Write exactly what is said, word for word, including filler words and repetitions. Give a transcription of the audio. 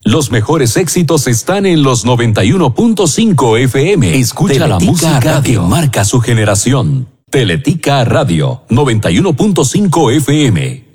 Los mejores éxitos están en los noventa y uno punto cinco F M. Escucha la música que marca su generación. Teletica Radio, noventa y uno punto cinco F M.